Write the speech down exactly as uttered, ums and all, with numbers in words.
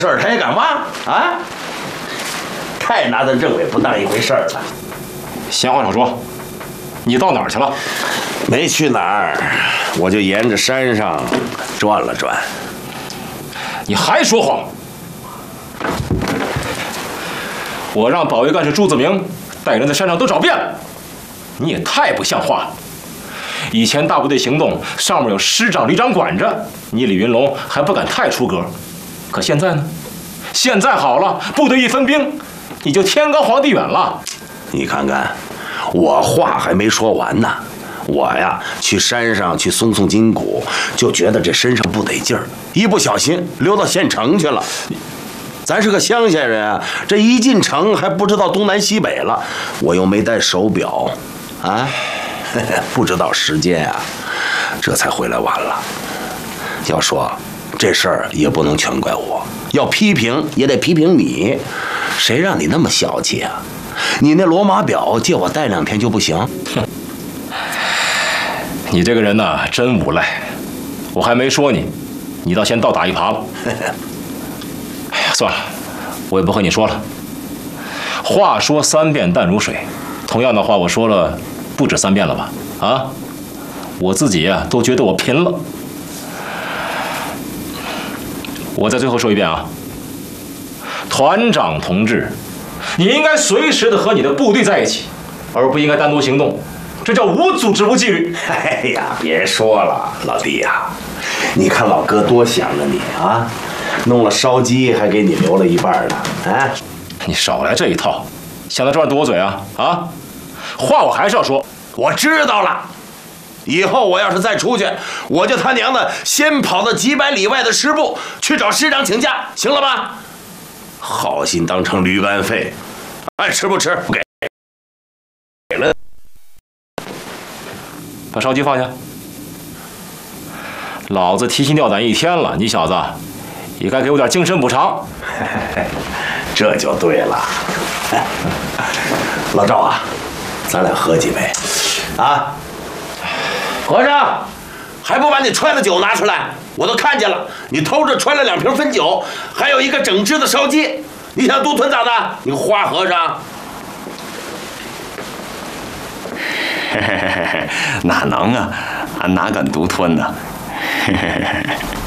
事儿他也敢挖啊？太拿咱政委不当一回事儿了。 闲话少说，你到哪儿去了？ 没去哪儿，我就沿着山上转了转。 你还说谎！我让保卫干事朱子明带人在山上都找遍了，你也太不像话了。以前大部队行动上面有师长、旅长管着，你李云龙还不敢太出格。可现在呢？现在好了，部队一分兵，你就天高皇帝远了。 你看看，我话还没说完呢。我呀，去山上去松松筋骨，就觉得这身上不得劲儿，一不小心溜到县城去了。咱是个乡下人啊，这一进城还不知道东南西北了，我又没带手表，啊，不知道时间啊，这才回来晚了。要说这事儿也不能全怪我，要批评也得批评你，谁让你那么小气啊？你那罗马表借我戴两天就不行？ 哼，你这个人呐，真无赖！我还没说你，你倒先倒打一耙了。哎呀，算了，我也不和你说了。话说三遍淡如水，同样的话我说了不止三遍了吧？啊，我自己呀都觉得我贫了。我再最后说一遍啊，团长同志，你应该随时的和你的部队在一起，而不应该单独行动，这叫无组织无纪律。 哎呀，别说了，老弟呀，你看老哥多想着你啊，弄了烧鸡还给你留了一半呢。啊， 你少来这一套，想在这儿堵我嘴啊啊！话我还是要说， 我知道了。以后我要是再出去，我就他娘的先跑到几百里外的师部去找师长请假，行了吧？好心当成驴肝肺，爱吃不吃，不给。给了， 把烧鸡放下。老子提心吊胆一天了，你小子也该给我点精神补偿。 这就对了。老赵啊，咱俩喝几杯啊？和尚，还不把你揣的酒拿出来？我都看见了，你偷着揣了两瓶汾酒，还有一个整只的烧鸡，你想独吞咋的？你个花和尚！ 嘿嘿嘿嘿，哪能啊，俺哪敢独吞呢？嘿嘿嘿嘿。